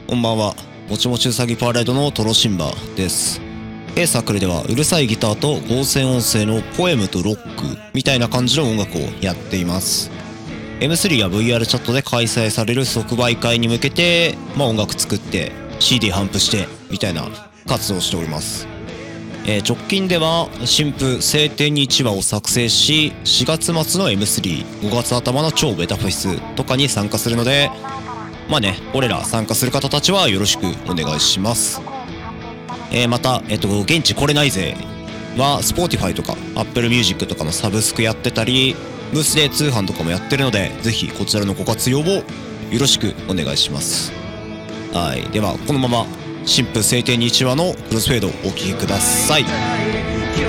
こんばんは。もちもちうさぎパーライドのトロシンバです。サークルではうるさいギターと合成音声のポエムとロックみたいな感じの音楽をやっています。M3 や VR チャットで開催される即売会に向けて、音楽作って CD 頒布してみたいな活動をしております。直近では新譜晴天に1話を作成し、4月末の M3、5月頭の超ベタフェスとかに参加するので、俺ら参加する方たちはよろしくお願いします。また、現地来れないぜは Spotify とか Apple Music とかのサブスクやってたり、ブースで通販とかもやってるので、ぜひこちらのご活用をよろしくお願いします。はい、ではこのまま新婦晴天に1話のクロスフェードをお聴きください。